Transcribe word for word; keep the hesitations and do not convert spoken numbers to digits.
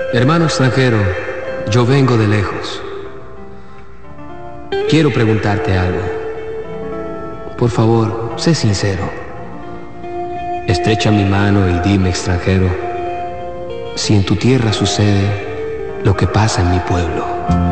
Hermano extranjero, yo vengo de lejos. Quiero preguntarte algo. Por favor, sé sincero. Estrecha mi mano y dime, extranjero, si en tu tierra sucede lo que pasa en mi pueblo.